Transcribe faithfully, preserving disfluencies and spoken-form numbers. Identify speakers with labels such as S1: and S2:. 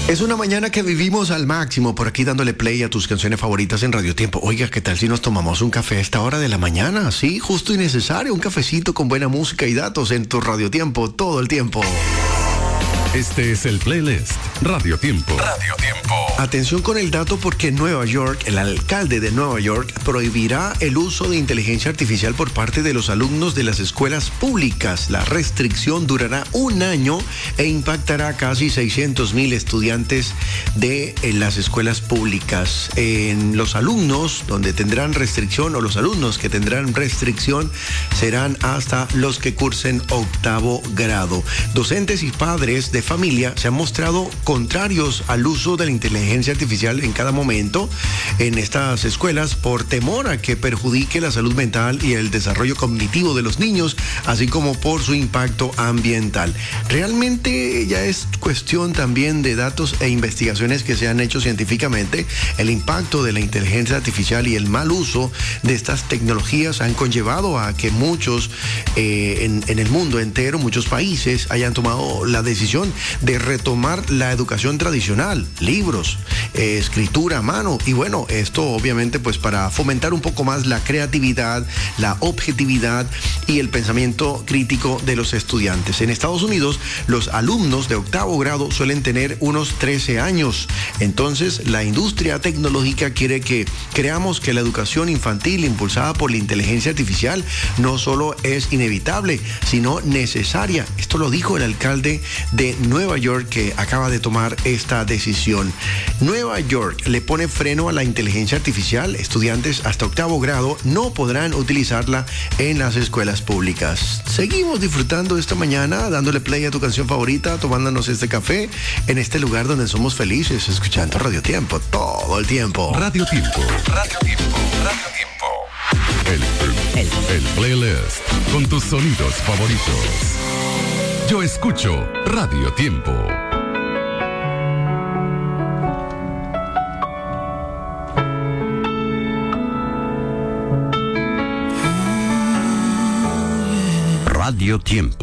S1: Es una mañana que vivimos al máximo, por aquí dándole play a tus canciones favoritas en Radio Tiempo. Oiga, ¿qué tal si nos tomamos un café a esta hora de la mañana? Sí, justo y necesario, un cafecito con buena música y datos en tu Radio Tiempo todo el tiempo.
S2: Este es el playlist Radio Tiempo. Radio Tiempo.
S1: Atención con el dato porque en Nueva York, el alcalde de Nueva York prohibirá el uso de inteligencia artificial por parte de los alumnos de las escuelas públicas. La restricción durará un año e impactará a casi seiscientos mil estudiantes de en las escuelas públicas. En los alumnos donde tendrán restricción o los alumnos que tendrán restricción serán hasta los que cursen octavo grado. Docentes y padres de familia se han mostrado contrarios al uso de la inteligencia artificial en cada momento en estas escuelas por temor a que perjudique la salud mental y el desarrollo cognitivo de los niños, así como por su impacto ambiental. Realmente ya es cuestión también de datos e investigaciones que se han hecho científicamente. El impacto de la inteligencia artificial y el mal uso de estas tecnologías han conllevado a que muchos eh, en, en el mundo entero, muchos países hayan tomado la decisión de retomar la educación tradicional, libros, eh, escritura a mano, y bueno, esto obviamente pues para fomentar un poco más la creatividad, la objetividad y el pensamiento crítico de los estudiantes. En Estados Unidos, los alumnos de octavo grado suelen tener unos trece años. Entonces, la industria tecnológica quiere que creamos que la educación infantil impulsada por la inteligencia artificial no solo es inevitable, sino necesaria. Esto lo dijo el alcalde de Nueva York, que acaba de tomar esta decisión. Nueva York le pone freno a la inteligencia artificial. Estudiantes hasta octavo grado no podrán utilizarla en las escuelas públicas. Seguimos disfrutando esta mañana, dándole play a tu canción favorita, tomándonos este café en este lugar donde somos felices, escuchando Radio Tiempo todo el tiempo.
S2: Radio Tiempo. Radio Tiempo. Radio Tiempo. El, el, el playlist con tus sonidos favoritos. Yo escucho Radio Tiempo. Radio Tiempo.